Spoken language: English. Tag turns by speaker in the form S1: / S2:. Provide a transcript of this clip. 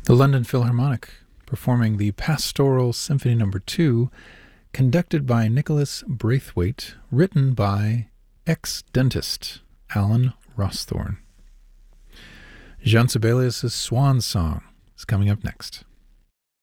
S1: The London Philharmonic, performing the Pastoral Symphony No. 2, conducted by Nicholas Braithwaite, written by ex-dentist Alan Rawsthorne. Jean Sibelius' Swan Song is coming up next.